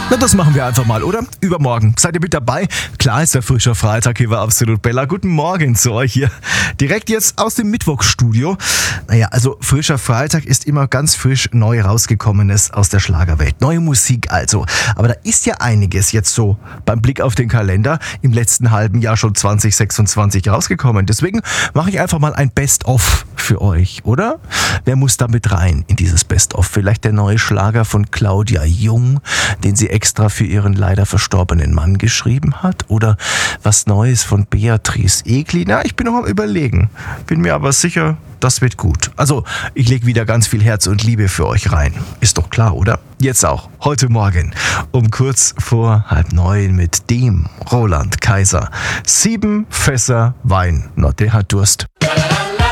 Na, das machen wir einfach mal, oder? Übermorgen. Seid ihr mit dabei? Klar ist der frischer Freitag hier bei Absolut Bella. Guten Morgen zu euch hier. Direkt jetzt aus dem Mittwochsstudio. Naja, also frischer Freitag ist immer ganz frisch neu rausgekommenes aus der Schlagerwelt. Neue Musik also. Aber da ist ja einiges jetzt so beim Blick auf den Kalender im letzten halben Jahr schon 2026 rausgekommen. Deswegen mache ich einfach mal ein Best-of für euch, oder? Wer muss da mit rein in dieses Best-of? Vielleicht der neue Schlager von Claudia Jung, den sie extra für ihren leider verstorbenen Mann geschrieben hat? Oder was Neues von Beatrice Egli? Na, ich bin noch am Überlegen. Bin mir aber sicher, das wird gut. Also, ich lege wieder ganz viel Herz und Liebe für euch rein. Ist doch klar, oder? Jetzt auch, heute Morgen, um kurz vor 8:30 mit dem Roland Kaiser. 7 Fässer Wein. Na, der hat Durst.